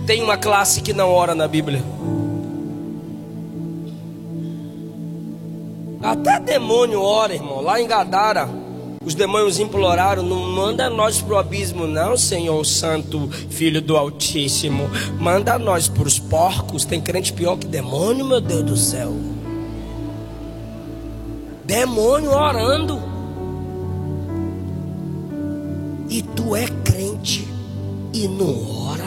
Tem uma classe que não ora na Bíblia. Até demônio ora, irmão. Lá em Gadara, os demônios imploraram: não manda nós para o abismo não, Senhor Santo, Filho do Altíssimo. Manda nós para os porcos. Tem crente pior que demônio, meu Deus do céu. Demônio orando. E tu é crente e não ora.